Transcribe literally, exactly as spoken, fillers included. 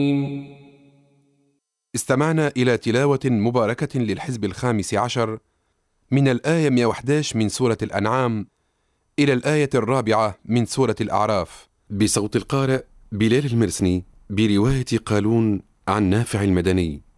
استمعنا إلى تلاوة مباركة للحزب الخامس عشر من الآية مئة وأحد عشر من سورة الأنعام إلى الآية الرابعة من سورة الأعراف، بصوت القارئ بلال المرسني، برواية قالون عن نافع المدني.